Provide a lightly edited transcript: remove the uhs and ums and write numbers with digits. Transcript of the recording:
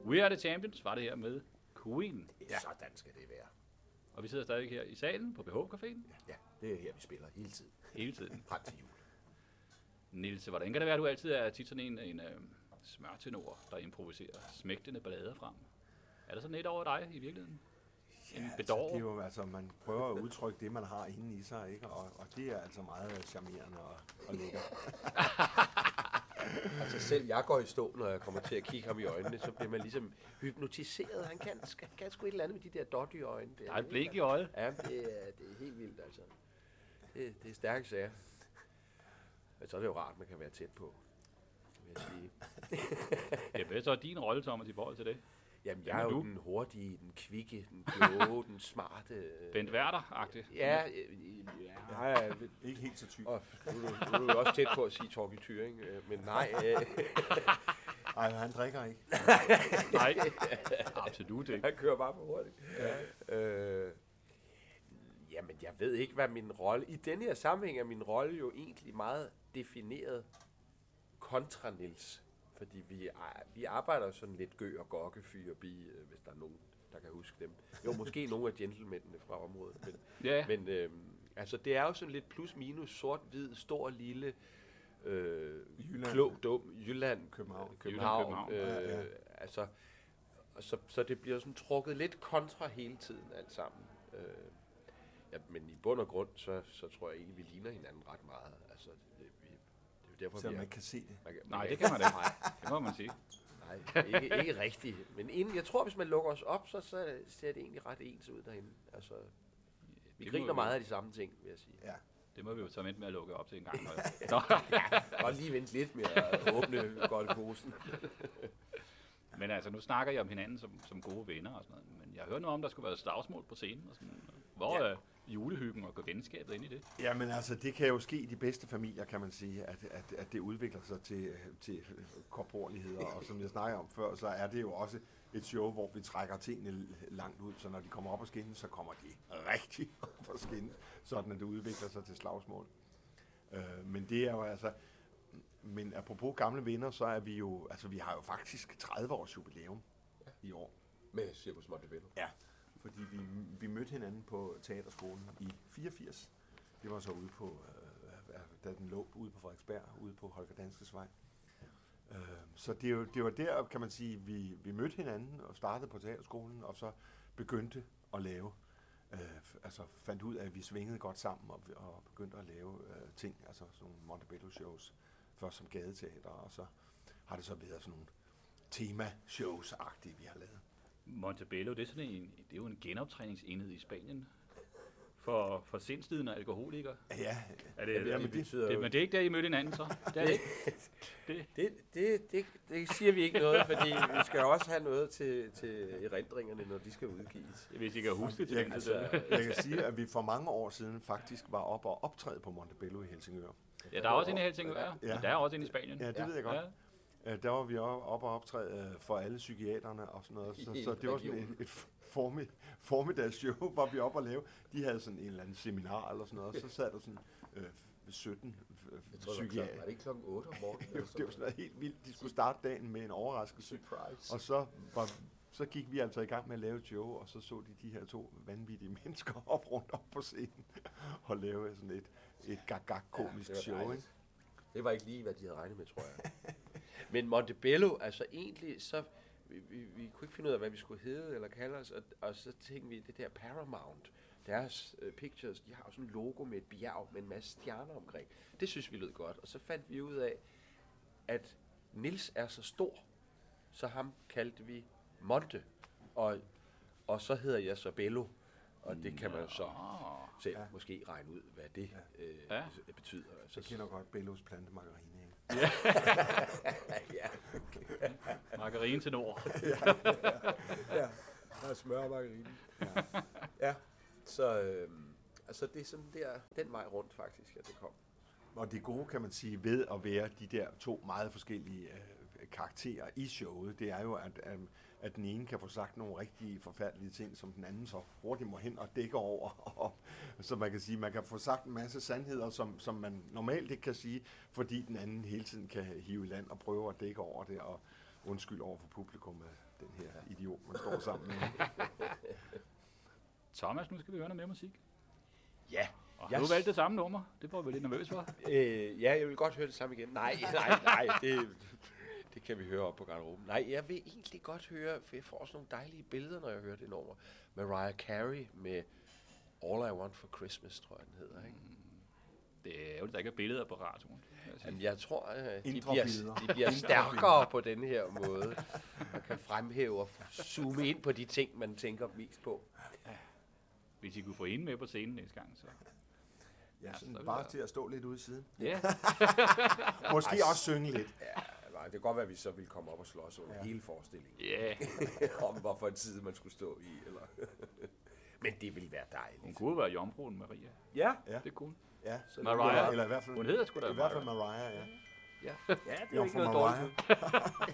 We Are The Champions var det her med Queen. Sådan skal det være. Og vi sidder stadig her i salen på BH Caféen. Ja, det er her, vi spiller hele tiden. Hele tiden. Frem til jul. Niels, hvordan kan det være, at du altid er tit sådan en smørtenor, der improviserer smægtende ballader frem? Er der sådan lidt over dig i virkeligheden? Ja, En altså, bedår? det er jo, altså, man prøver at udtrykke det, man har inde i sig, ikke? Og det er altså meget charmerende og lækkert. Altså selv jeg går i stå, når jeg kommer til at kigge ham i øjnene, så bliver man ligesom hypnotiseret. Han kan sgu et eller andet med de der dotty øjne. Der er et blik i øjet. Ja, det er helt vildt, altså. Det er stærke sager. Men så er det jo rart, man kan være tæt på, vil jeg sige. Ja, hvad så er din rolle, Thomas, i forhold til det? Jamen, jeg er jo den hurtige, den kvikke, den kloge, den smarte. Bent Werther-agtig? Ja. Ikke helt så tyk. Og nu er du jo også tæt på at sige Torgild Thyrring, men nej. Ej, han drikker ikke. Nej, absolut ikke. Han kører bare for hurtigt. Ja. Jamen, jeg ved ikke, hvad min rolle... I denne her sammenhæng er min rolle jo egentlig meget defineret kontra Niels. Fordi vi arbejder sådan lidt Gø og Gokke Fyrby, hvis der er nogen, der kan huske dem. Jo, måske nogle af gentlemændene fra området. Men altså, det er jo sådan lidt plus minus, sort, hvid, stor, lille, klog, dum, Jylland, København. Altså, så det bliver sådan trukket lidt kontra hele tiden alt sammen. Ja, men i bund og grund, så tror jeg egentlig, vi ligner hinanden ret meget. Altså, det er jo derfor, så man ikke kan se det. Nej, det kan man ikke. Det må man sige. Nej, ikke rigtigt. Men jeg tror, hvis man lukker os op, så ser det egentlig ret ens ud derinde. Altså, vi griner meget af de samme ting, vil jeg sige. Ja. Det må vi jo så vente med at lukke op til en gang. Og lige vente lidt med at åbne golfposen. Men altså, nu snakker jeg om hinanden som gode venner og sådan noget. Men jeg hørte noget om, der skulle være slagsmål på scenen og sådan. Hvor er julehyggen og går venskabet ind i det? Jamen altså, det kan jo ske i de bedste familier, kan man sige, at det udvikler sig til korporligheder. Og som jeg snakker om før, så er det jo også et show, hvor vi trækker tingene langt ud. Så når de kommer op på skinnen, så kommer de rigtig op på skinnen, sådan at det udvikler sig til slagsmål. Men det er jo altså... Men apropos gamle venner, så er vi jo... Altså, vi har jo faktisk 30 års jubilæum i år. Med Cirkus Montebello. Ja, fordi vi mødte hinanden på teaterskolen i 84. Det var så ude på, da den lå ude på Frederiksberg, ude på Holger Danskes Vej. Så det var der, kan man sige, vi mødte hinanden og startede på teaterskolen, og så begyndte at lave, altså fandt ud af, at vi svingede godt sammen og begyndte at lave ting, altså sådan nogle Montebello-shows, først som gadeteater, og så har det så været sådan nogle tema-shows-agtige, vi har lavet. Montebello, det er jo en genoptræningsenhed i Spanien for sindslidende og alkoholikere. Ja, men det er ikke der, I mødte hinanden så? Det siger vi ikke noget, fordi vi skal også have noget til erindringerne, når de skal udgives. Hvis I kan huske det til jeg kan sige, at vi for mange år siden faktisk var oppe og optræde på Montebello i Helsingør. Ja, der er også en i Helsingør, ja. Men der er også en i Spanien. Ja, det ved jeg godt. Ja. Der var vi oppe og optræde for alle psykiaterne og sådan noget. Så det var sådan et formiddagsshow, hvor vi oppe og lave. De havde sådan en eller anden seminar eller sådan noget, og så sad der sådan 17 psykiater. Var det ikke klokken 8 om morgenen? Det var sådan noget helt vildt. De skulle starte dagen med en overraskelse. Surprise. Og så gik vi altså i gang med at lave et show, og så de her to vanvittige mennesker rundt op på scenen og lave sådan et gag-komisk show, ikke? Det var ikke lige, hvad de havde regnet med, tror jeg. Men Montebello, altså egentlig, så vi kunne ikke finde ud af, hvad vi skulle hedde eller kalde os, og så tænkte vi, det der Paramount, deres pictures, de har jo sådan en logo med et bjerg med en masse stjerner omkring. Det synes vi lød godt, og så fandt vi ud af, at Niels er så stor, så ham kaldte vi Monte, og så hedder jeg så Bello. Og det kan man jo så selv måske regne ud, hvad det betyder. Altså, jeg kender godt Bellos plantemargarine. Ja. Margarine til nord. Ja, der er smør og margarine. Ja. Så altså det er sådan den vej rundt faktisk, at det kom. Og det gode, kan man sige, ved at være de der to meget forskellige karakterer i showet, det er jo, at den ene kan få sagt nogle rigtig forfærdelige ting, som den anden så hurtigt må hen og dække over. Og, så man kan sige, man kan få sagt en masse sandheder, som man normalt ikke kan sige, fordi den anden hele tiden kan hive i land og prøve at dække over det. undskyld over for publikum af den her idiot, man står sammen med. Thomas, nu skal vi høre noget mere musik. Ja. Og du valgte det samme nummer. Det var vi lidt nervøs for. Ja, jeg vil godt høre det samme igen. Nej, det kan vi høre op på garderoben. Nej, jeg vil egentlig godt høre, for jeg får sådan nogle dejlige billeder, når jeg hører det nummer. Mariah Carey med All I Want for Christmas, tror jeg, den hedder, ikke? Det er jo, der ikke er billeder på radioen. Jamen, jeg tror, de Indre bliver stærkere på den her måde. Man kan fremhæve og zoome ind på de ting, man tænker mest på. Hvis I kunne få en med på scenen næste gang, så... Ja, sådan så bare vil jeg- til at stå lidt ude i siden. Ja. Måske også synge lidt. Ja, nej, det kan godt være, at vi så ville komme op og slås under hele forestillingen. Ja. Om hvorfor en side man skulle stå i. Eller men det ville være Hun dejligt. kunne være jomfruen Maria. Ja, Ja. Det kunne. Ja. Mariah. Eller i hvert fald, Hun hedder sgu da i hvert fald Mariah, ja. ja det er jo ikke Jomfru noget Mariah. dårligt.